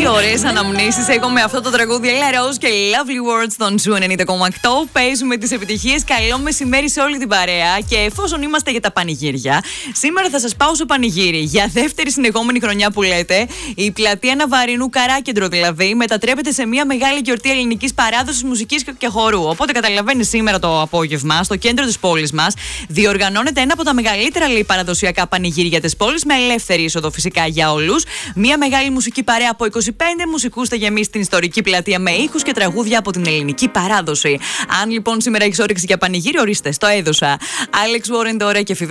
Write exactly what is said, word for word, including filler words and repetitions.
Τι ωραίες αναμνήσεις έχω με αυτό το τραγούδι. Ella Rose και Lovely Words των Ζου ενενήντα κόμμα οκτώ. Παίζουμε τις επιτυχίες. Καλό μεσημέρι σε όλη την παρέα. Και εφόσον είμαστε για τα πανηγύρια, σήμερα θα σας πάω στο πανηγύρι. Για δεύτερη συνεχόμενη χρονιά που λέτε, η πλατεία Ναβαρίνου, Καράκεντρο δηλαδή, μετατρέπεται σε μια μεγάλη γιορτή ελληνικής παράδοσης, μουσικής και χορού. Οπότε καταλαβαίνεις, σήμερα το απόγευμα, στο κέντρο της πόλης μας, διοργανώνεται ένα από τα μεγαλύτερα λέει, παραδοσιακά πανηγύρια της πόλης, με ελεύθερη είσοδο φυσικά για όλους. Μια μεγάλη μουσική παρέα από είκοσι πέντε μουσικούς θα γεμίσει την ιστορική πλατεία με ήχους και τραγούδια από την ελληνική παράδοση. Αν λοιπόν σήμερα έχεις όρεξη για πανηγύρι, ορίστε, το έδωσα. Alex Warren τώρα και